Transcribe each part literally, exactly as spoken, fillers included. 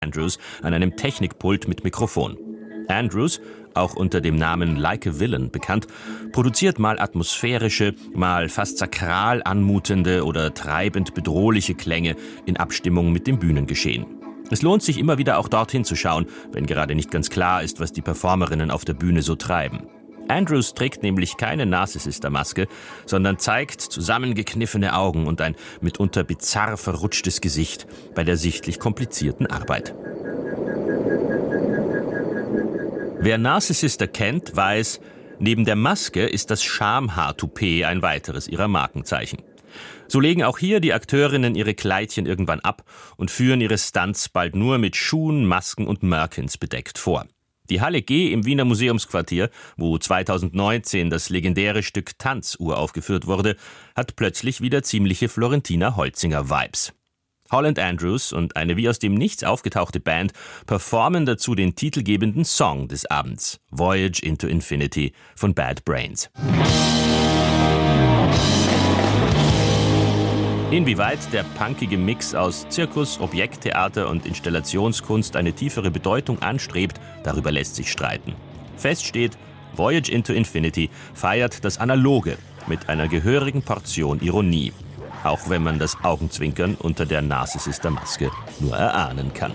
Andrews an einem Technikpult mit Mikrofon. Andrews, auch unter dem Namen Like a Villain bekannt, produziert mal atmosphärische, mal fast sakral anmutende oder treibend bedrohliche Klänge in Abstimmung mit dem Bühnengeschehen. Es lohnt sich immer wieder auch dorthin zu schauen, wenn gerade nicht ganz klar ist, was die Performerinnen auf der Bühne so treiben. Andrews trägt nämlich keine Narcissista-Maske, sondern zeigt zusammengekniffene Augen und ein mitunter bizarr verrutschtes Gesicht bei der sichtlich komplizierten Arbeit. Wer Narcissista kennt, weiß, neben der Maske ist das Schamhaar-Toupet ein weiteres ihrer Markenzeichen. So legen auch hier die Akteurinnen ihre Kleidchen irgendwann ab und führen ihre Stunts bald nur mit Schuhen, Masken und Merkins bedeckt vor. Die Halle G im Wiener Museumsquartier, wo zweitausendneunzehn das legendäre Stück Tanz uraufgeführt wurde, hat plötzlich wieder ziemliche Florentina Holzinger-Vibes. Holland Andrews und eine wie aus dem Nichts aufgetauchte Band performen dazu den titelgebenden Song des Abends, Voyage into Infinity von Bad Brains. Inwieweit der punkige Mix aus Zirkus, Objekttheater und Installationskunst eine tiefere Bedeutung anstrebt, darüber lässt sich streiten. Fest steht, Voyage into Infinity feiert das Analoge mit einer gehörigen Portion Ironie, auch wenn man das Augenzwinkern unter der Narcissista-Maske nur erahnen kann.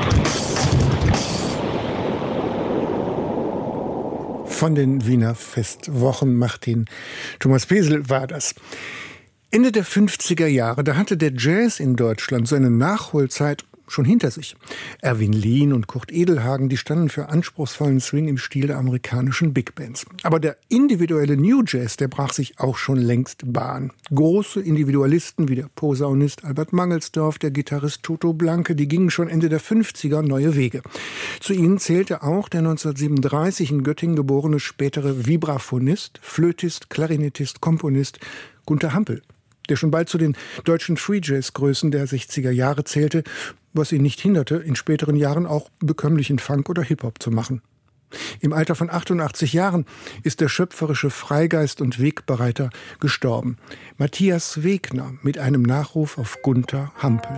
Von den Wiener Festwochen Martin Thomas Pesel war das. Ende der fünfziger Jahre, da hatte der Jazz in Deutschland seine Nachholzeit schon hinter sich. Erwin Lien und Kurt Edelhagen, die standen für anspruchsvollen Swing im Stil der amerikanischen Big Bands. Aber der individuelle New Jazz, der brach sich auch schon längst Bahn. Große Individualisten wie der Posaunist Albert Mangelsdorf, der Gitarrist Toto Blanke, die gingen schon Ende der fünfziger neue Wege. Zu ihnen zählte auch der neunzehnhundertsiebenunddreißig in Göttingen geborene spätere Vibraphonist, Flötist, Klarinettist, Komponist Gunther Hampel, der schon bald zu den deutschen Free-Jazz-Größen der sechziger Jahre zählte, was ihn nicht hinderte, in späteren Jahren auch bekömmlichen Funk oder Hip-Hop zu machen. Im Alter von achtundachtzig Jahren ist der schöpferische Freigeist und Wegbereiter gestorben. Matthias Wegner mit einem Nachruf auf Gunther Hampel.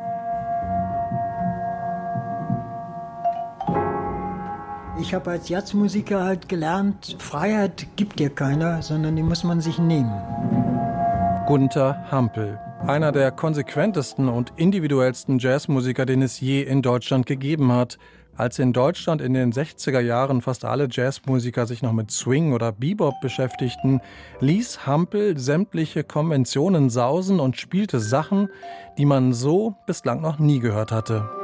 Ich habe als Jazzmusiker halt gelernt, Freiheit gibt dir keiner, sondern die muss man sich nehmen. Gunther Hampel, einer der konsequentesten und individuellsten Jazzmusiker, den es je in Deutschland gegeben hat. Als in Deutschland in den sechziger Jahren fast alle Jazzmusiker sich noch mit Swing oder Bebop beschäftigten, ließ Hampel sämtliche Konventionen sausen und spielte Sachen, die man so bislang noch nie gehört hatte.